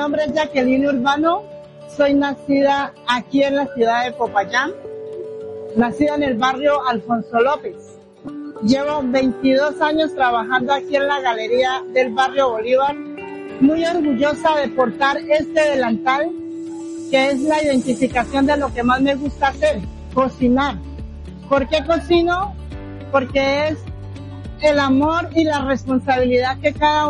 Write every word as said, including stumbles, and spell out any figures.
nombre es Jacqueline Urbano, soy nacida aquí en la ciudad de Popayán, nacida en el barrio Alfonso López. Llevo veintidós años trabajando aquí en la galería del barrio Bolívar, muy orgullosa de portar este delantal, que es la identificación de lo que más me gusta hacer, cocinar. ¿Por qué cocino? Porque es el amor y la responsabilidad que cada